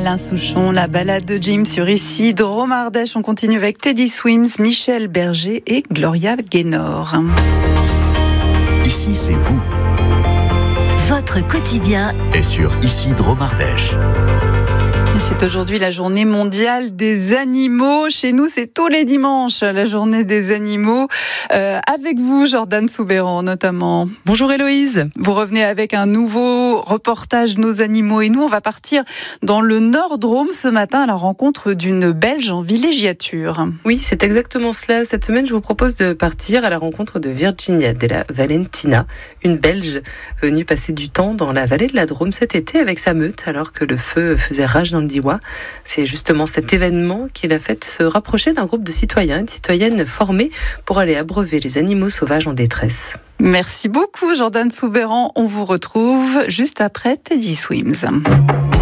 Alain Souchon, la balade de Jim sur Ici, Drôme Ardèche. On continue avec Teddy Swims, Michel Berger et Gloria Gaynor. Ici, c'est vous. Votre quotidien est sur Ici, Drôme Ardèche. C'est aujourd'hui la journée mondiale des animaux. Chez nous, c'est tous les dimanches, la journée des animaux. Avec vous, Jordan Soubeyran, notamment. Bonjour Héloïse. Vous revenez avec un nouveau reportage Nos animaux et nous. On va partir dans le Nord-Drôme ce matin à la rencontre d'une Belge en villégiature. Oui, c'est exactement cela. Cette semaine, je vous propose de partir à la rencontre de Virginia Della Valentina, une Belge venue passer du temps dans la vallée de la Drôme cet été avec sa meute alors que le feu faisait rage dans le Diois. C'est justement cet événement qui l'a fait se rapprocher d'un groupe de citoyens et de citoyennes formés pour aller abreuver les animaux sauvages en détresse. Merci beaucoup Jordan Soubeyran. On vous retrouve juste après Teddy Swims.